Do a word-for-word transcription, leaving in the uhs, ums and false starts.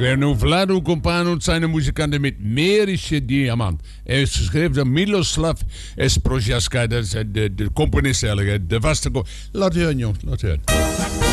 werden Vlado Compano zijn muzikanten met Merische Diamant. Hij is geschreven door Miloslav Esprojaska, dat is de, de componist eigenlijk. De vaste. Laat horen, jongens, laat horen.